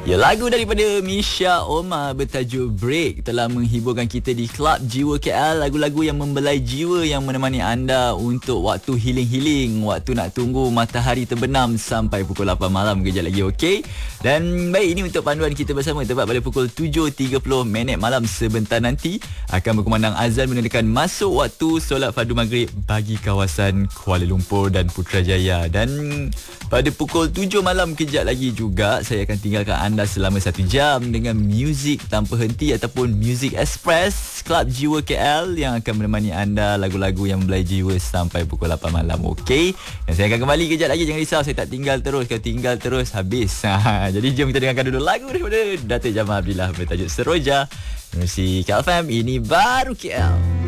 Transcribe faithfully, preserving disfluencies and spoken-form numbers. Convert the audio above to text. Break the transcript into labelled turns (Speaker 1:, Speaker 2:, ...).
Speaker 1: Ya, lagu daripada Misha Omar bertajuk Break telah menghiburkan kita di Klub Jiwa K L. Lagu-lagu yang membelai jiwa, yang menemani anda untuk waktu healing-healing, waktu nak tunggu matahari terbenam sampai pukul lapan malam kejap lagi, okey? Dan baik, ini untuk panduan kita bersama. Tepat pada pukul tujuh tiga puluh minit malam sebentar nanti akan berkumandang azan menandakan masuk waktu solat fardu maghrib bagi kawasan Kuala Lumpur dan Putrajaya. Dan pada pukul tujuh malam kejap lagi juga saya akan tinggalkan anda selama satu jam dengan muzik tanpa henti ataupun Music Express Klub Jiwa K L yang akan menemani anda lagu-lagu yang membelai jiwa sampai pukul lapan malam, okey? Dan saya akan kembali kejap lagi, jangan risau, saya tak tinggal terus. Kalau tinggal terus habis. Jadi jom kita dengarkan dulu lagu daripada Datuk Jamal Abdillah bertajuk Seroja. Musik K L F M, ini baru K L.